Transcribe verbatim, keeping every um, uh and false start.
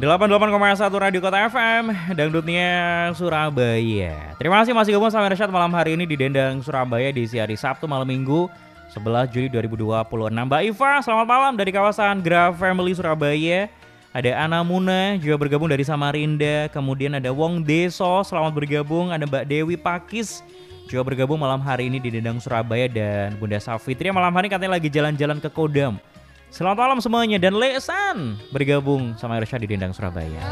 delapan puluh delapan koma satu Radio Kota F M, dangdutnya Surabaya. Terima kasih masih gabung sama Irsyad malam hari ini di Dendang Surabaya di hari Sabtu malam Minggu sebelas Juli dua ribu dua puluh enam. Mbak Iva, selamat malam dari kawasan Gra Family Surabaya. Ada Ana Muna juga bergabung dari Samarinda. Kemudian ada Wong Deso, selamat bergabung. Ada Mbak Dewi Pakis juga bergabung malam hari ini di Dendang Surabaya. Dan Bunda Safitri malam hari katanya lagi jalan-jalan ke Kodam. Selamat malam semuanya. Dan Lesan bergabung sama Irsyad di Dendang Surabaya.